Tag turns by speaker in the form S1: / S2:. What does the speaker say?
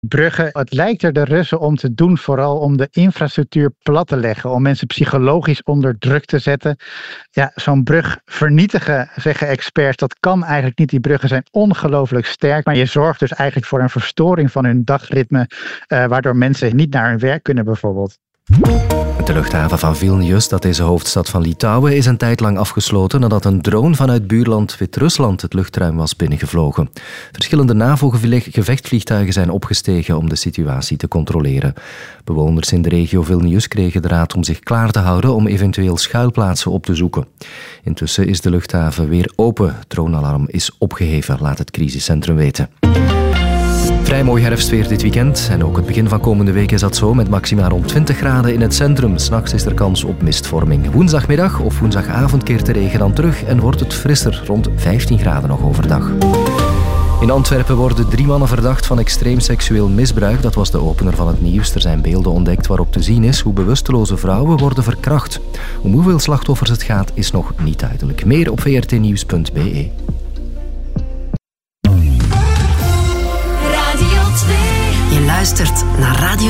S1: Bruggen, het lijkt er de Russen om te doen, vooral om de infrastructuur plat te leggen, om mensen psychologisch onder druk te zetten. Ja, zo'n brug vernietigen, zeggen experts, dat kan eigenlijk niet. Die bruggen zijn ongelooflijk sterk, maar je zorgt dus eigenlijk voor een verstoring van hun dagritme, waardoor mensen niet naar hun werk kunnen bijvoorbeeld.
S2: De luchthaven van Vilnius, dat is de hoofdstad van Litouwen, is een tijd lang afgesloten nadat een drone vanuit buurland Wit-Rusland het luchtruim was binnengevlogen. Verschillende NAVO-gevechtsvliegtuigen zijn opgestegen om de situatie te controleren. Bewoners in de regio Vilnius kregen de raad om zich klaar te houden om eventueel schuilplaatsen op te zoeken. Intussen is de luchthaven weer open. Het dronealarm is opgeheven, laat het crisiscentrum weten. Vrij mooi herfstweer dit weekend. En ook het begin van komende week is dat zo, met maxima rond 20 graden in het centrum. 's Nachts is er kans op mistvorming. Woensdagmiddag of woensdagavond keert de regen dan terug en wordt het frisser, rond 15 graden nog overdag. In Antwerpen worden 3 mannen verdacht van extreem seksueel misbruik. Dat was de opener van het nieuws. Er zijn beelden ontdekt waarop te zien is hoe bewusteloze vrouwen worden verkracht. Om hoeveel slachtoffers het gaat is nog niet duidelijk. Meer op vrtnieuws.be.
S3: Je luistert naar Radio